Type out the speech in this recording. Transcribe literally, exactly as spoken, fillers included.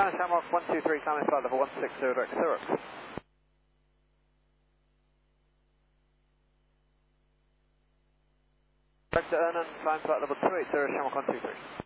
China Shamrock one two three, climbing flight level one six zero, direct Syrup. Direct to Ernan, climb flight level two eight zero, Shamrock one two three.